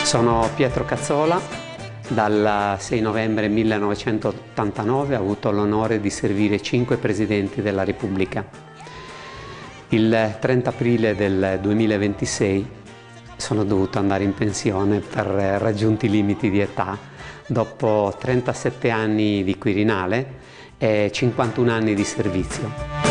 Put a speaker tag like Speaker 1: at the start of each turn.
Speaker 1: Sono Pietro Cazzola, dal 6 novembre 1989 ho avuto l'onore di servire 5 presidenti della Repubblica. Il 30 aprile del 2026 sono dovuto andare in pensione per raggiunti limiti di età, dopo 37 anni di Quirinale e 51 anni di servizio.